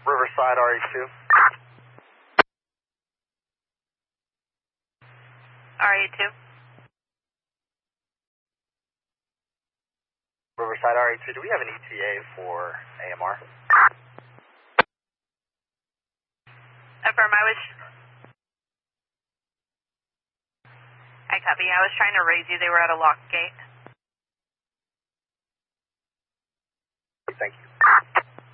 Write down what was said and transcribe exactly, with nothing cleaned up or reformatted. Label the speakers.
Speaker 1: Riverside R E two.
Speaker 2: R E two.
Speaker 1: Riverside R E two, do we have an E T A for A M R?
Speaker 2: Affirm, I was... I copy. I was trying to raise you. They were at a locked gate.
Speaker 1: Thank you.